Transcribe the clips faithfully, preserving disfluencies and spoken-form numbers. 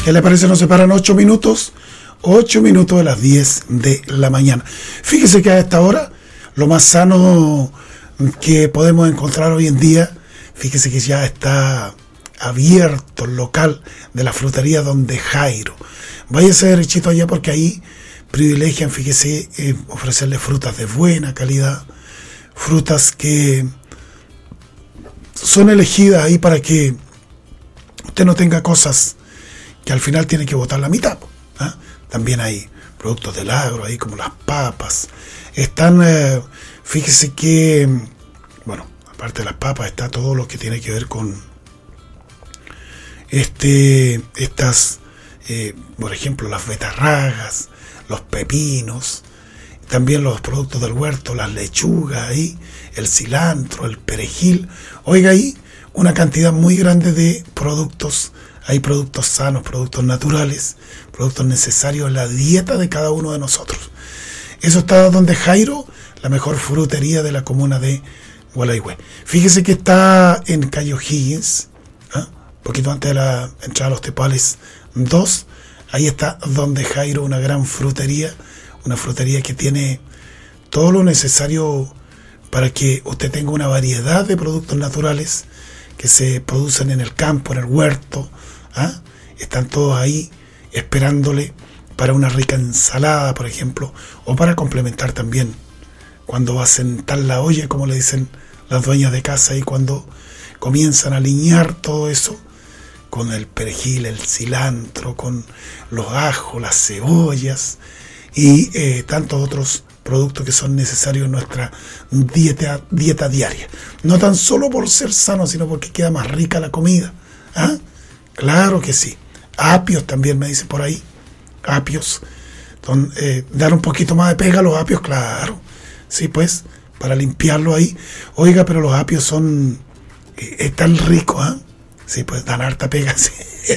¿Qué le parece? Nos separan ocho minutos, ocho minutos de las diez de la mañana. Fíjese que a esta hora, lo más sano que podemos encontrar hoy en día, fíjese que ya está abierto el local de la frutería Donde Jairo. Váyase derechito allá porque ahí privilegian, fíjese, eh, ofrecerle frutas de buena calidad, frutas que son elegidas ahí para que usted no tenga cosas que al final tiene que botar la mitad. ¿eh? También hay productos del agro ahí como las papas. Están, eh, fíjese que, bueno, aparte de las papas está todo lo que tiene que ver con este, estas, eh, por ejemplo, las betarragas, los pepinos, también los productos del huerto, las lechugas ahí, el cilantro, el perejil. Oiga, ahí una cantidad muy grande de productos. Hay productos sanos, productos naturales, productos necesarios en la dieta de cada uno de nosotros. Eso está Donde Jairo, la mejor frutería de la comuna de Gualeguay. Fíjese que está en calle O'Higgins, ¿eh? un poquito antes de la entrada a los Tepales dos. Ahí está Donde Jairo, una gran frutería, una frutería que tiene todo lo necesario para que usted tenga una variedad de productos naturales que se producen en el campo, en el huerto. ¿ah? Están todos ahí esperándole para una rica ensalada, por ejemplo, o para complementar también cuando va a sentar la olla, como le dicen las dueñas de casa, y cuando comienzan a alinear todo eso con el perejil, el cilantro, con los ajos, las cebollas y eh, tantos otros productos que son necesarios en nuestra dieta, dieta diaria. No tan solo por ser sano, sino porque queda más rica la comida. ¿Ah? Claro que sí. Apios también me dicen por ahí. Apios. Don, eh, dar un poquito más de pega a los apios, claro. Sí, pues, para limpiarlo ahí. Oiga, pero los apios son eh, es tan ricos, ¿ah? ¿eh? Sí, pues dan harta pega. Sí.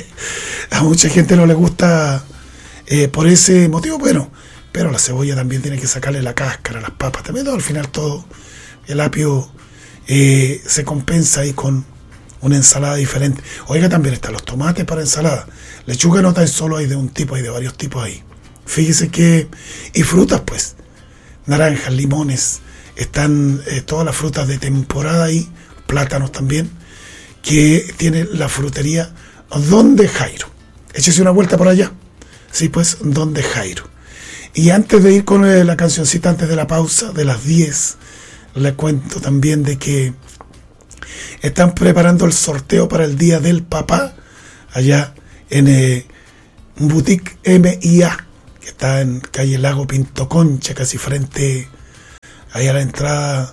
A mucha gente no le gusta eh, por ese motivo, bueno, pero la cebolla también tiene que sacarle la cáscara, las papas también, todo, al final todo. El apio eh, se compensa ahí con una ensalada diferente. Oiga, también están los tomates para ensalada. Lechuga no tan solo hay de un tipo, hay de varios tipos ahí. Fíjese que, y frutas pues, naranjas, limones, están eh, todas las frutas de temporada ahí, plátanos también, que tiene la frutería Donde Jairo. Échese una vuelta por allá. Sí, pues, Donde Jairo. Y antes de ir con eh, la cancioncita, antes de la pausa de las diez, le cuento también de que están preparando el sorteo para el Día del Papá, allá en eh, Boutique M I A, que está en calle Lago Pinto Concha, casi frente ahí a la entrada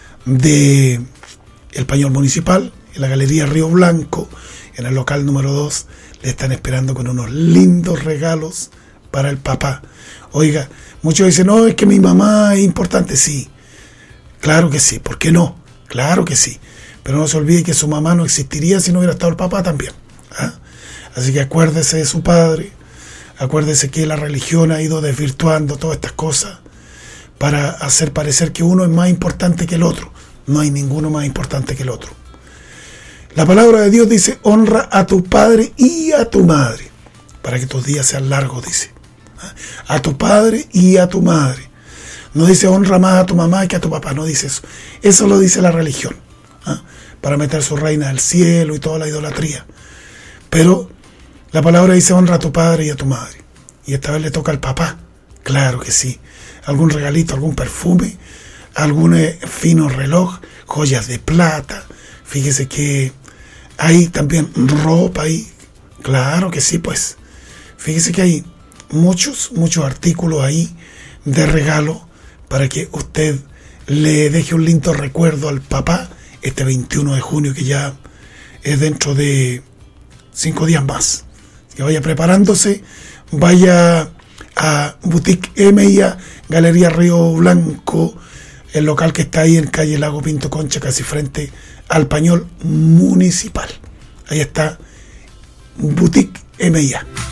de el Pañol Municipal, en la Galería Río Blanco, en el local número dos, le están esperando con unos lindos regalos para el papá. Oiga, muchos dicen, no, es que mi mamá es importante. Sí, claro que sí, ¿por qué no? Claro que sí, pero no se olvide que su mamá no existiría si no hubiera estado el papá también. ¿ah? Así que acuérdese de su padre, acuérdese que la religión ha ido desvirtuando todas estas cosas para hacer parecer que uno es más importante que el otro. No hay ninguno más importante que el otro. La palabra de Dios dice, honra a tu padre y a tu madre, para que tus días sean largos, dice. A tu padre y a tu madre. No dice honra más a tu mamá que a tu papá, no dice eso. Eso lo dice la religión, ¿ah? para meter su reina del cielo y toda la idolatría. Pero la palabra dice honra a tu padre y a tu madre. Y esta vez le toca al papá, claro que sí. Algún regalito, algún perfume, algún eh, fino reloj, joyas de plata. Fíjese que hay también ropa ahí, claro que sí, pues. Fíjese que hay muchos, muchos artículos ahí de regalo para que usted le deje un lindo recuerdo al papá este veintiuno de junio, que ya es dentro de cinco días más. Que vaya preparándose, vaya a Boutique M I A, Galería Río Blanco, el local que está ahí en calle Lago Pinto Concha, casi frente al Pañol Municipal. Ahí está Boutique M I A.